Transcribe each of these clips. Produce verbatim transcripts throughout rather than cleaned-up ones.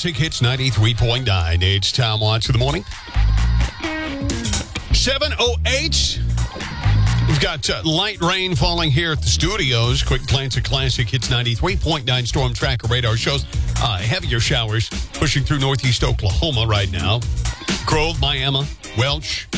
Classic Hits ninety-three point nine. It's Tom Watts in the morning. seven oh eight. We've got uh, light rain falling here at the studios. Quick glance at Classic Hits ninety-three point nine Storm Tracker radar shows uh, heavier showers pushing through northeast Oklahoma right now. Grove, Miami, Welch.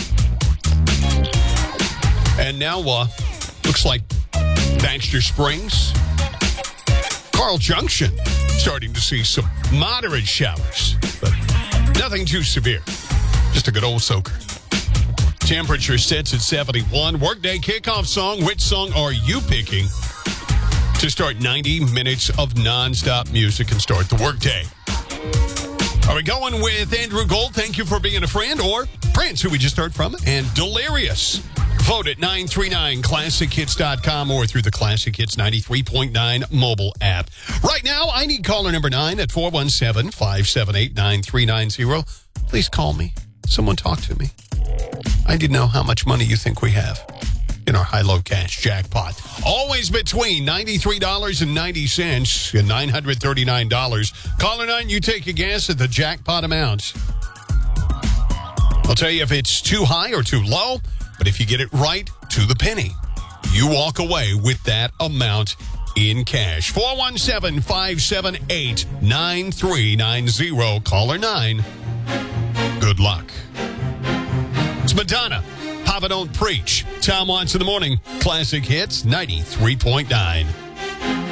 And now uh, looks like Baxter Springs, Carl Junction, starting to see some moderate showers, but nothing too severe. Just a good old soaker. Temperature sits at seventy-one. Workday kickoff song. Which song are you picking to start ninety minutes of nonstop music and start the workday? Are we going with Andrew Gold? Thank you for being a friend, or Prince, who we just heard from, and Delirious? Vote at nine three nine classic hits dot com or through the Classic Hits ninety-three point nine mobile app. Right now, I need caller number nine at four one seven, five seven eight, nine three nine zero. Please call me. Someone talk to me. I need to know how much money you think we have in our high-low cash jackpot. Always between ninety-three dollars and ninety cents and nine hundred thirty-nine dollars. Caller nine, you take a guess at the jackpot amount. I'll tell you if it's too high or too low, but if you get it right to the penny, you walk away with that amount in cash. four one seven, five seven eight, nine three nine zero. Caller nine. Good luck. It's Madonna. Papa Don't Preach. Tom Watts in the morning. Classic Hits ninety-three point nine.